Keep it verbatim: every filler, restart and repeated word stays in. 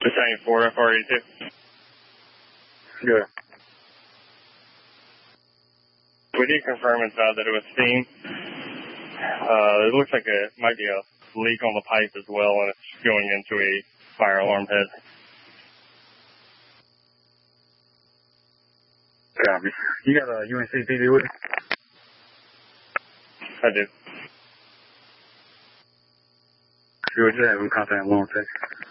Battalion four, F R eighty-two. Good. We did confirm inside that it was steam. Uh, it looks like it might be a leak on the pipe as well, and it's going into a fire alarm head. Copy. You got a U N C P D with you? I do. Sure, just have him contact Lawrence.